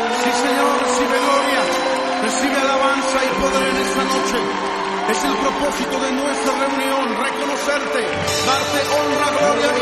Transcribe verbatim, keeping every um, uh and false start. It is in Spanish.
Sí, Señor, recibe gloria, recibe alabanza y poder en esta noche. Es el propósito de nuestra reunión, reconocerte, darte honra, gloria